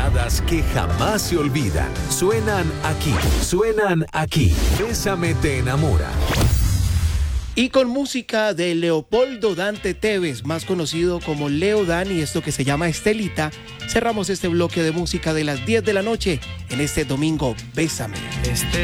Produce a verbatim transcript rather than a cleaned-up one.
baladas que jamás se olvidan. Suenan aquí, suenan aquí. Bésame te enamora. Y con música de Leopoldo Dante Tevez, más conocido como Leo Dan, y esto que se llama Estelita, cerramos este bloque de música de las diez de la noche en este domingo. Bésame. Este